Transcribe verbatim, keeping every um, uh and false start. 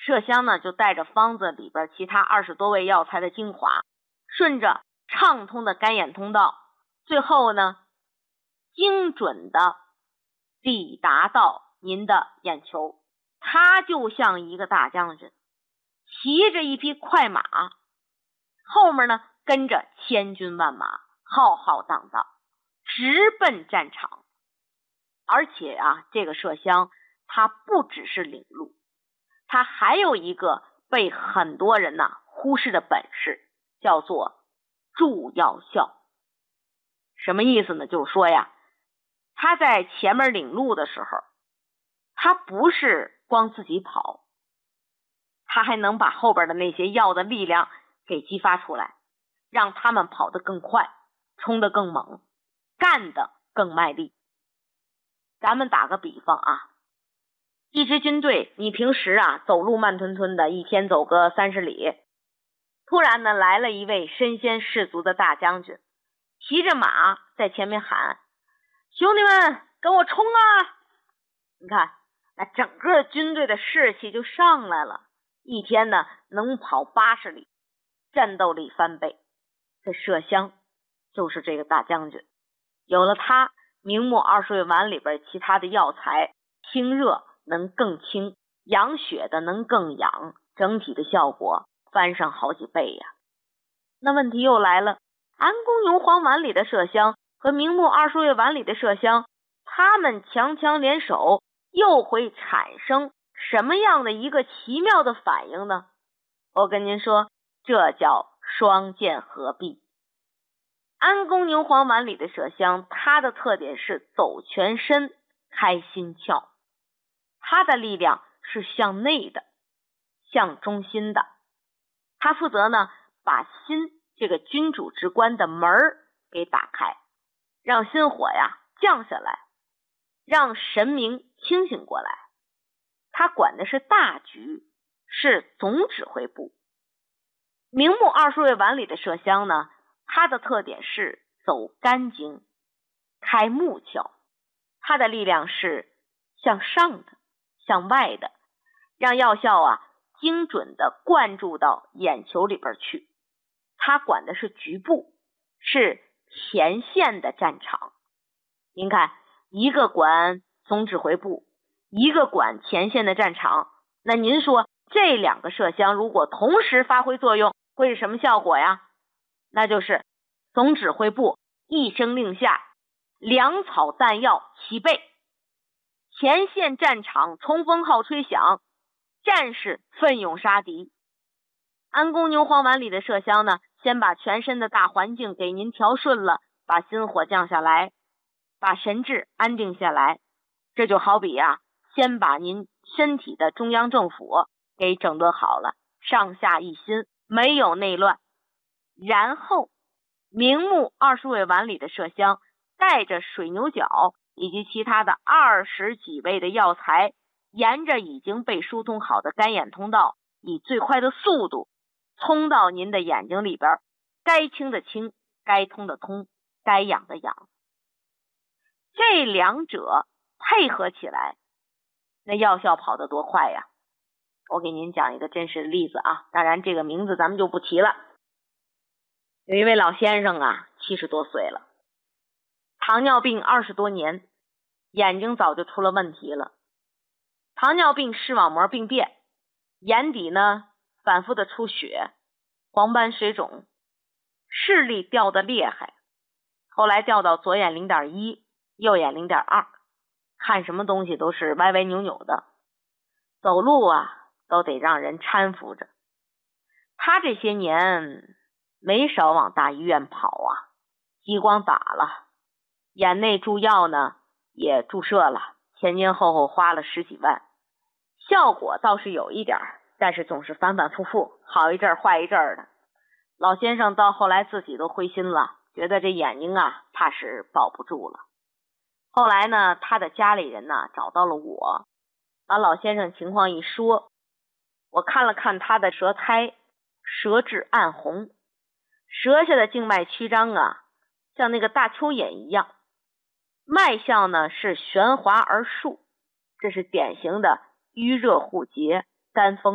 麝香呢就带着方子里边其他二十多味药材的精华，顺着畅通的干眼通道，最后呢精准的抵达到您的眼球。他就像一个大将军，骑着一匹快马，后面呢跟着千军万马，浩浩荡荡直奔战场。而且啊，这个麝香它不只是领路，它还有一个被很多人呢忽视的本事，叫做助药效。什么意思呢？就是说呀，他在前面领路的时候，他不是光自己跑，他还能把后边的那些药的力量给激发出来，让他们跑得更快，冲得更猛，干得更卖力。咱们打个比方啊，一支军队，你平时啊走路慢吞吞的，一天走个三十里，突然呢来了一位身先士卒的大将军，骑着马在前面喊：兄弟们跟我冲啊！你看，那整个军队的士气就上来了，一天呢能跑八十里，战斗力翻倍。这麝香就是这个大将军，有了它，明目二十味丸里边其他的药材清热能更清，养血的能更养，整体的效果翻上好几倍呀。那问题又来了，安宫牛黄丸里的麝香和明目二十味丸里的麝香，它们强强联手，又会产生什么样的一个奇妙的反应呢？我跟您说，这叫双剑合璧。安宫牛黄丸里的麝香，它的特点是走全身，开心窍。它的力量是向内的，向中心的。它负责呢，把心这个君主之官的门儿给打开，让心火呀降下来，让神明清醒过来。它管的是大局，是总指挥部。明目二十味丸里的麝香呢，它的特点是走肝经，开目窍。它的力量是向上的，向外的，让药效啊精准的灌注到眼球里边去。它管的是局部，是前线的战场。您看，一个管总指挥部，一个管前线的战场，那您说这两个麝香如果同时发挥作用，会是什么效果呀？那就是总指挥部一声令下，粮草弹药齐备，前线战场冲锋号吹响，战士奋勇杀敌。安宫牛黄丸里的麝香呢，先把全身的大环境给您调顺了，把心火降下来，把神志安定下来。这就好比啊，先把您身体的中央政府给整顿好了，上下一心，没有内乱。然后明目二十味丸里的麝香带着水牛角以及其他的二十几味的药材，沿着已经被疏通好的干眼通道，以最快的速度冲到您的眼睛里边，该清的清，该通的通，该养的养。这两者配合起来，那药效跑得多快呀！我给您讲一个真实的例子啊，当然这个名字咱们就不提了。有一位老先生啊，七十多岁了，糖尿病二十多年，眼睛早就出了问题了。糖尿病视网膜病变，眼底呢反复的出血，黄斑水肿，视力掉得厉害，后来掉到左眼 零点一， 右眼 零点二， 看什么东西都是歪歪扭扭的，走路啊都得让人搀扶着。他这些年没少往大医院跑啊，激光打了，眼内注药呢也注射了，前前后后花了十几万，效果倒是有一点，但是总是反反复复，好一阵坏一阵的。老先生到后来自己都灰心了，觉得这眼睛啊怕是保不住了。后来呢，他的家里人呢找到了我，把老先生情况一说，我看了看他的舌苔，舌质暗红，舌下的静脉曲张啊像那个大蚯蚓一样，脉象呢是悬滑而竖，这是典型的瘀热互结，肝风